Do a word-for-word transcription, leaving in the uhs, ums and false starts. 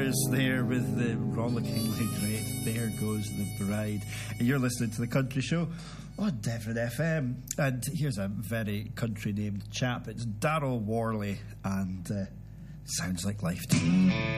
Bears there with the rollickingly great There Goes the Bride. And you're listening to The Country Show on Devon F M. And here's a very country named chap. It's Darryl Worley, and uh, sounds like life to me.